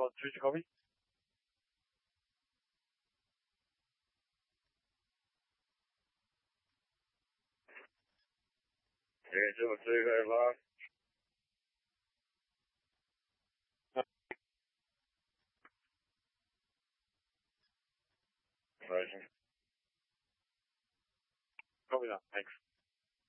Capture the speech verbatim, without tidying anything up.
Did you call me? Yeah, two two very low. Copy that. Thanks.